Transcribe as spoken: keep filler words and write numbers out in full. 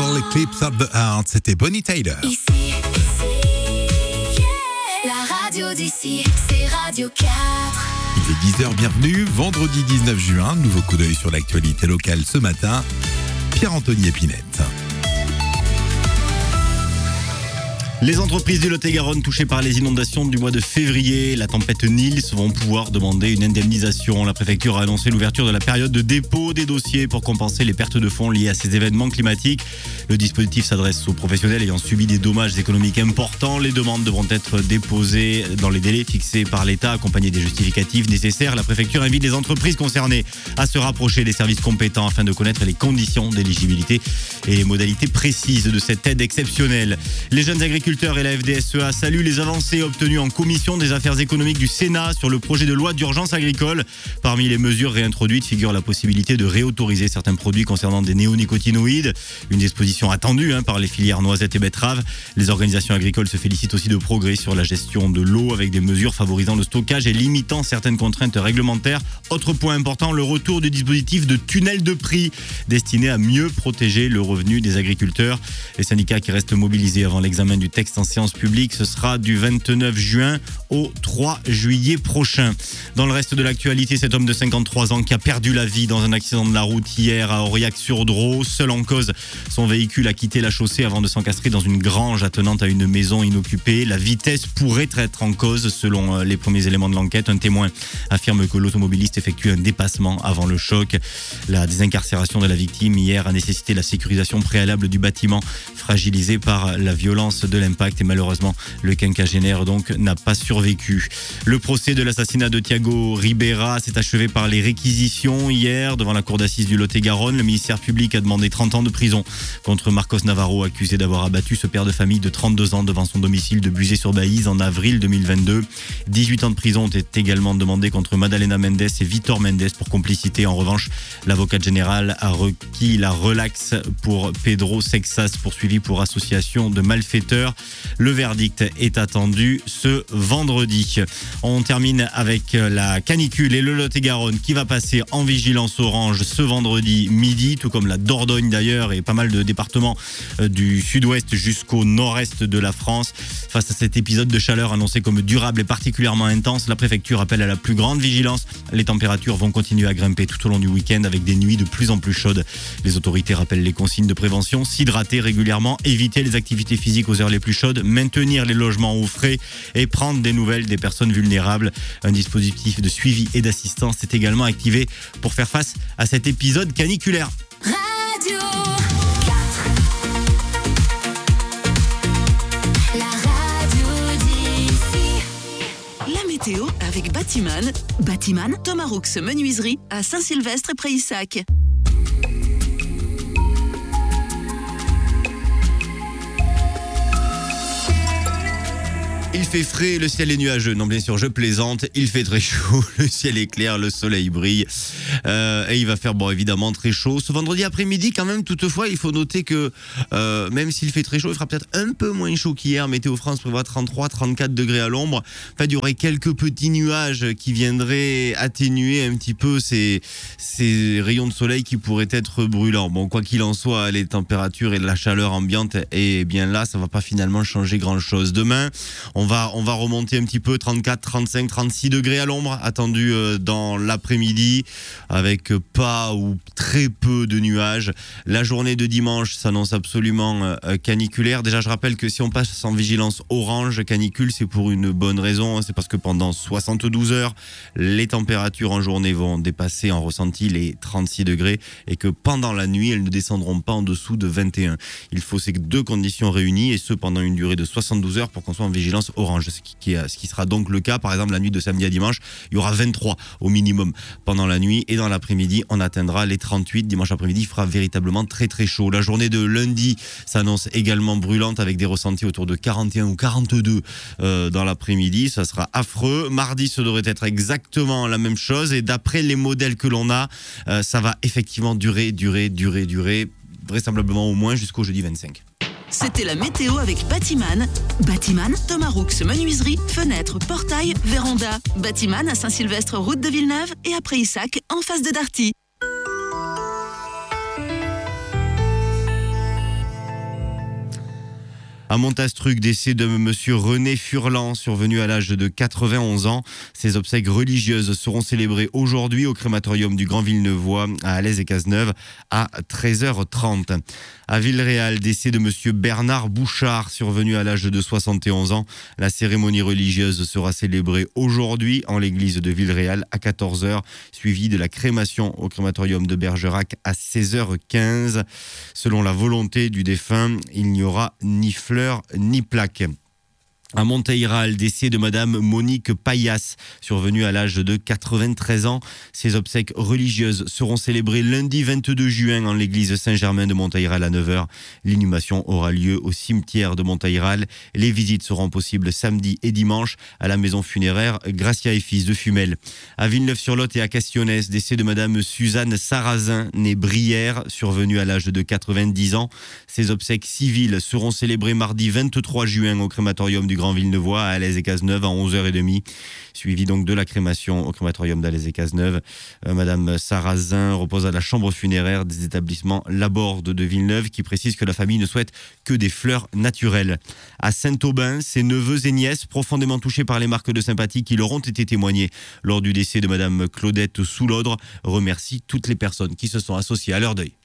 Total Eclipse of the Heart, c'était Bonnie Tyler. Ici, ici, yeah. La radio d'ici, c'est Radio quatre. Il est dix heures, bienvenue, vendredi dix-neuf juin, nouveau coup d'œil sur l'actualité locale ce matin, Pierre-Anthony Épinette. Les entreprises du Lot-et-Garonne touchées par les inondations du mois de février, la tempête Nils, vont pouvoir demander une indemnisation. La préfecture a annoncé l'ouverture de la période de dépôt des dossiers pour compenser les pertes de fonds liées à ces événements climatiques. Le dispositif s'adresse aux professionnels ayant subi des dommages économiques importants. Les demandes devront être déposées dans les délais fixés par l'État, accompagnés des justificatifs nécessaires. La préfecture invite les entreprises concernées à se rapprocher des services compétents afin de connaître les conditions d'éligibilité et les modalités précises de cette aide exceptionnelle. Les jeunes agriculteurs et la F D S E A saluent les avancées obtenues en commission des affaires économiques du Sénat sur le projet de loi d'urgence agricole. Parmi les mesures réintroduites figure la possibilité de réautoriser certains produits concernant des néonicotinoïdes, une disposition attendue hein, par les filières noisettes et betteraves. Les organisations agricoles se félicitent aussi de progrès sur la gestion de l'eau avec des mesures favorisant le stockage et limitant certaines contraintes réglementaires. Autre point important, le retour du dispositif de tunnel de prix destiné à mieux protéger le revenu des agriculteurs. Les syndicats qui restent mobilisés avant l'examen du texte en séance publique, ce sera du vingt-neuf juin au trois juillet prochain. Dans le reste de l'actualité, cet homme de cinquante-trois ans qui a perdu la vie dans un accident de la route hier à Aurillac-sur-Dros, seul en cause, son véhicule a quitté la chaussée avant de s'encastrer dans une grange attenante à une maison inoccupée. La vitesse pourrait être en cause selon les premiers éléments de l'enquête. Un témoin affirme que l'automobiliste effectue un dépassement avant le choc. La désincarcération de la victime hier a nécessité la sécurisation préalable du bâtiment fragilisé par la violence de l'impact. Et malheureusement, le quinquagénaire donc n'a pas survécu. Le procès de l'assassinat de Thiago Ribera s'est achevé par les réquisitions hier devant la cour d'assises du Lot-et-Garonne. Le ministère public a demandé trente ans de prison contre Marcos Navarro, accusé d'avoir abattu ce père de famille de trente-deux ans devant son domicile de Buzet-sur-Baïse en avril deux mille vingt-deux. dix-huit ans de prison ont été également demandés contre Madalena Mendes et Vitor Mendes pour complicité. En revanche, l'avocate générale a requis la relaxe pour Pedro Sexas, poursuivi pour association de malfaiteurs. Le verdict est attendu ce vendredi. On termine avec la canicule et le Lot-et-Garonne qui va passer en vigilance orange ce vendredi midi, tout comme la Dordogne d'ailleurs et pas mal de départements du sud-ouest jusqu'au nord-est de la France. Face à cet épisode de chaleur annoncé comme durable et particulièrement intense, la préfecture appelle à la plus grande vigilance. Les températures vont continuer à grimper tout au long du week-end avec des nuits de plus en plus chaudes. Les autorités rappellent les consignes de prévention: s'hydrater régulièrement, éviter les activités physiques aux heures les plus chaudes, maintenir les logements au frais et prendre des nouvelles des personnes vulnérables. Un dispositif de suivi et d'assistance est également activé pour faire face à cet épisode caniculaire. Radio quatre. La radio d'ici. La météo avec Batiman. Batiman, Thomas Roux Menuiserie à Saint-Sylvestre et Prayssac. Il fait frais, le ciel est nuageux. Non, bien sûr, je plaisante. Il fait très chaud, le ciel est clair, le soleil brille. Euh, et il va faire, bon, évidemment, très chaud. Ce vendredi après-midi, quand même, toutefois, il faut noter que euh, même s'il fait très chaud, il fera peut-être un peu moins chaud qu'hier. Météo France prévoit trente-trois à trente-quatre degrés à l'ombre. En fait, il y aurait quelques petits nuages qui viendraient atténuer un petit peu ces, ces rayons de soleil qui pourraient être brûlants. Bon, quoi qu'il en soit, les températures et la chaleur ambiante, et bien là, ça va pas finalement changer grand-chose. Demain, on va, on va remonter un petit peu, trente-quatre, trente-cinq, trente-six degrés à l'ombre, attendu euh, dans l'après-midi, avec pas ou très peu de nuages. La journée de dimanche s'annonce absolument euh, caniculaire. Déjà, je rappelle que si on passe en vigilance orange canicule, c'est pour une bonne raison. C'est parce que pendant soixante-douze heures, les températures en journée vont dépasser en ressenti les trente-six degrés et que pendant la nuit, elles ne descendront pas en dessous de vingt et un. Il faut ces deux conditions réunies et ce pendant une durée de soixante-douze heures pour qu'on soit en vigilance orange. Ce qui, qui, ce qui sera donc le cas, par exemple, la nuit de samedi à dimanche, il y aura vingt-trois au minimum pendant la nuit et dans l'après-midi, on atteindra les trente-huit. Dimanche après-midi, il fera véritablement très très chaud. La journée de lundi s'annonce également brûlante avec des ressentis autour de quarante et un ou quarante-deux euh, dans l'après-midi. Ça sera affreux. Mardi, ce devrait être exactement la même chose et d'après les modèles que l'on a, euh, ça va effectivement durer, durer, durer, durer, vraisemblablement au moins jusqu'au jeudi vingt-cinq. C'était la météo avec Batiman. Batiman, Thomas Roux Menuiserie, fenêtres, portails, véranda. Batiman à Saint-Sylvestre, route de Villeneuve et à Prayssac, en face de Darty. À Montastruc, décès de monsieur René Furlan, survenu à l'âge de quatre-vingt-onze ans. Ses obsèques religieuses seront célébrées aujourd'hui au crématorium du Grand Villeneuvois à Alès et Cazeneuve à treize heures trente. À Villeréal, décès de monsieur Bernard Bouchard, survenu à l'âge de soixante et onze ans. La cérémonie religieuse sera célébrée aujourd'hui en l'église de Villeréal à quatorze heures, suivie de la crémation au crématorium de Bergerac à seize heures quinze. Selon la volonté du défunt, il n'y aura ni fleurs ni plaques. À Monteiral, décès de madame Monique Paillasse, survenue à l'âge de quatre-vingt-treize ans. Ses obsèques religieuses seront célébrées lundi vingt-deux juin en l'église Saint-Germain de Monteiral à neuf heures. L'inhumation aura lieu au cimetière de Monteiral. Les visites seront possibles samedi et dimanche à la maison funéraire Gracia et Fils de Fumel. À Villeneuve-sur-Lot et à Castillonnès, décès de madame Suzanne Sarrazin, née Brière, survenue à l'âge de quatre-vingt-dix ans. Ses obsèques civiles seront célébrées mardi vingt-trois juin au crématorium du Grand Villeneuvois à Alès et Cazeneuve à onze heures trente, suivi donc de la crémation au crématorium d'Alès et Cazeneuve. Euh, Madame Sarrazin repose à la chambre funéraire des établissements Laborde de Villeneuve, qui précise que la famille ne souhaite que des fleurs naturelles. À Saint-Aubin, ses neveux et nièces, profondément touchés par les marques de sympathie qui leur ont été témoignées lors du décès de Madame Claudette Soulodre, remercient toutes les personnes qui se sont associées à leur deuil.